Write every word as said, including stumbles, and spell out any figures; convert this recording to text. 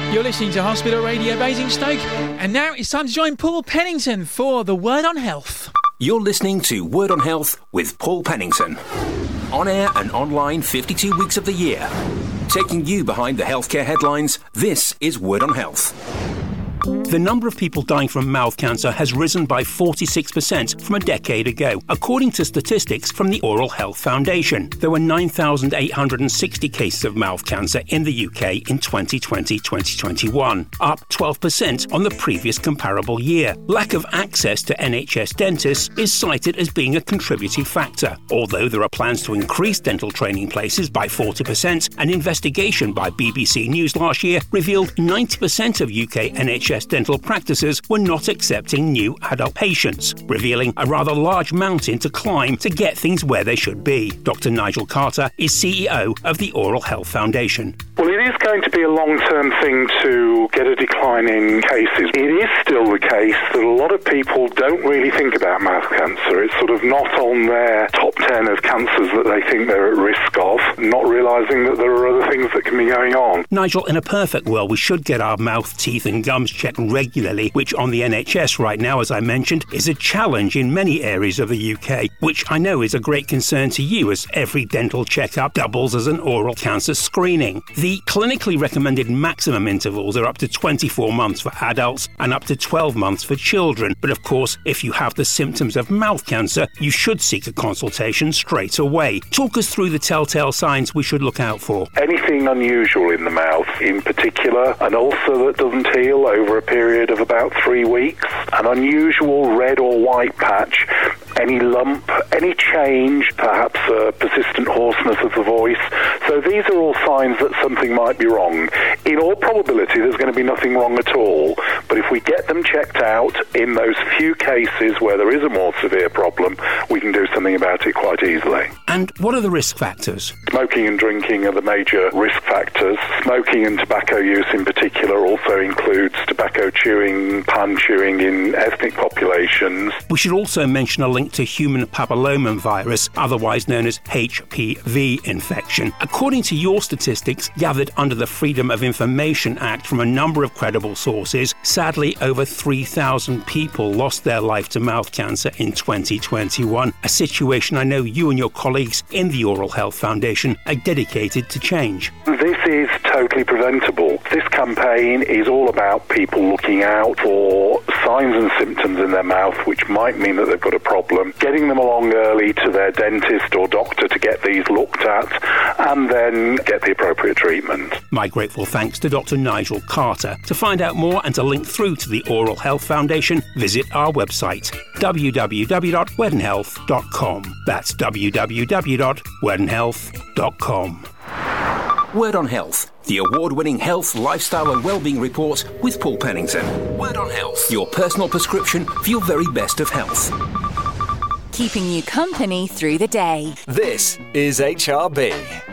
You're listening to Hospital Radio Basingstoke, and now it's time to join Paul Pennington for the Word on Health. You're listening to Word on Health with Paul Pennington. On air and online fifty-two weeks of the year. Taking you behind the healthcare headlines, this is Word on Health. The number of people dying from mouth cancer has risen by forty-six percent from a decade ago, according to statistics from the Oral Health Foundation. There were nine thousand eight hundred sixty cases of mouth cancer in the U K in twenty twenty to twenty twenty-one, up twelve percent on the previous comparable year. Lack of access to N H S dentists is cited as being a contributing factor, although there are plans to increase dental training places by forty percent. An investigation by B B C News last year revealed ninety percent of U K N H S dental practices were not accepting new adult patients, revealing a rather large mountain to climb to get things where they should be. Doctor Nigel Carter is C E O of the Oral Health Foundation. Well, it is going to be a long-term thing to get a decline in cases. It is still the case that a lot of people don't really think about mouth cancer. It's sort of not on their top ten of cancers that they think they're at risk of, not realising that there are other things that can be going on. Nigel, in a perfect world, we should get our mouth, teeth and gums checked regularly, which on the N H S right now, as I mentioned, is a challenge in many areas of the U K, which I know is a great concern to you, as every dental checkup doubles as an oral cancer screening. The clinically recommended maximum intervals are up to twenty-four months for adults and up to twelve months for children. But of course, if you have the symptoms of mouth cancer, you should seek a consultation straight away. Talk us through the telltale signs we should look out for. Anything unusual in the mouth in particular, an ulcer that doesn't heal over a period of about three weeks, an unusual red or white patch, any lump, any change, perhaps a persistent hoarseness of the voice. So these are all signs that something might be wrong. In all probability, there's going to be nothing wrong at all. But if we get them checked out in those few cases where there is a more severe problem, we can do something about it quite easily. And what are the risk factors? Smoking and drinking are the major risk factors. Smoking and tobacco use in particular also includes tobacco chewing, pan chewing in ethnic populations. We should also mention a link to human papillomavirus, otherwise known as H P V infection. According to your statistics gathered under the Freedom of Information Act from a number of credible sources, sadly over three thousand people lost their life to mouth cancer in twenty twenty-one, a situation I know you and your colleagues in the Oral Health Foundation are dedicated to change. This is totally preventable. This campaign is all about people looking out for signs and symptoms in their mouth which might mean that they've got a problem, getting them along early to their dentist or doctor to get these looked at, and then get the appropriate treatment. My grateful thanks to Doctor Nigel Carter. To find out more and to link through to the Oral Health Foundation, visit our website, w w w dot werden health dot com. That's w w w dot werden health dot com. Word on Health, the award-winning health, lifestyle and wellbeing report with Paul Pennington. Word on Health, your personal prescription for your very best of health. Keeping you company through the day. This is H R B.